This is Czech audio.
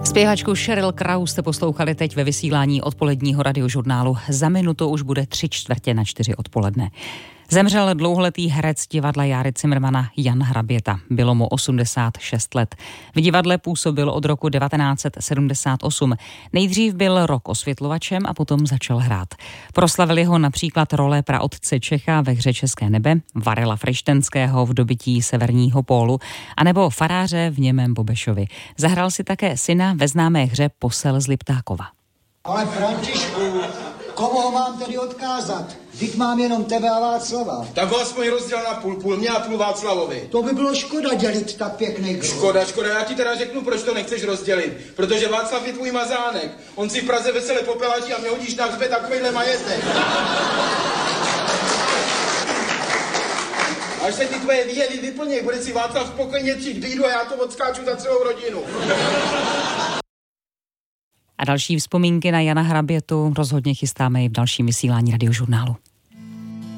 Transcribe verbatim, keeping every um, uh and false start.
Zpěvačku Sheryl Crow jste poslouchali teď ve vysílání odpoledního radiožurnálu. Za minutu už bude tři čtvrtě na čtyři odpoledne. Zemřel dlouholetý herec divadla Járy Cimrmana Jan Hraběta. Bylo mu osmdesát šest let. V divadle působil od roku devatenáct set sedmdesát osm. Nejdřív byl rok osvětlovačem a potom začal hrát. Proslavili ho například role praotce Čecha ve hře České nebe, Varela Frejštenského v Dobytí severního pólu anebo faráře v Němém Bobešovi. Zahrál si také syna ve známé hře Posel z Liptákova. Ale Františku, komu ho mám tedy odkázat? Vždyť mám jenom tebe a Václava. Tak ho aspoň rozděl na půl, půl mě a půl Václavovi. To by bylo škoda dělit tak pěkný gruf. Škoda, škoda, já ti teda řeknu, proč to nechceš rozdělit. Protože Václav je tvůj mazánek. On si v Praze vesele popeláčí a mě hodíš na hřbet takovýhle majetek. Až se ty tvoje výjevy vyplněj, bude si Václav spokojně třít bídu a já to odskáču za celou rodinu. A další vzpomínky na Jana Hrabětu rozhodně chystáme i v dalším vysílání radiožurnálu.